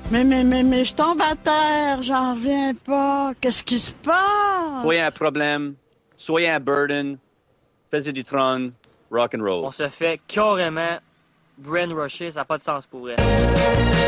Mais je tombe à terre, j'en reviens pas. Qu'est-ce qui se passe? Soyez un problème, soyez un burden, faites du trône, rock and roll. On se fait carrément brainwasher, ça n'a pas de sens pour vrai.